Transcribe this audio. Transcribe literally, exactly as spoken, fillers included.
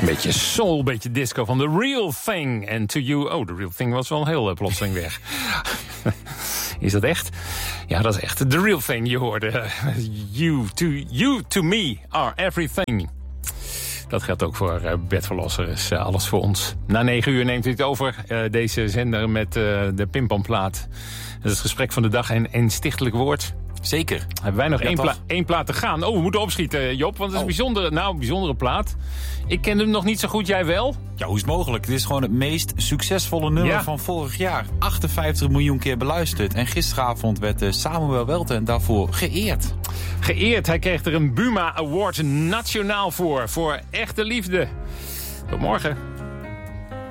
Beetje soul, beetje disco van The Real Thing. En To You... Oh, The Real Thing was wel heel uh, plotseling weg. Is dat echt? Ja, dat is echt. The Real Thing, je hoorde. Uh, you, to, you to me are everything. Dat geldt ook voor uh, Bert Verlosser, is uh, alles voor ons. Na negen uur neemt u het over, uh, deze zender met uh, de Pimpamplaat. Dat is het gesprek van de dag en een stichtelijk woord. Zeker. Hebben wij nog ja, één, pla- één plaat te gaan. Oh, we moeten opschieten, Job, want het is oh. een bijzondere, nou, een bijzondere plaat. Ik ken hem nog niet zo goed, jij wel? Ja, hoe is het mogelijk? Dit is gewoon het meest succesvolle nummer ja. van vorig jaar. achtenvijftig miljoen keer beluisterd. En gisteravond werd uh, Samuel Welten daarvoor geëerd. Geëerd, hij kreeg er een Buma Award nationaal voor. Voor echte liefde. Tot morgen.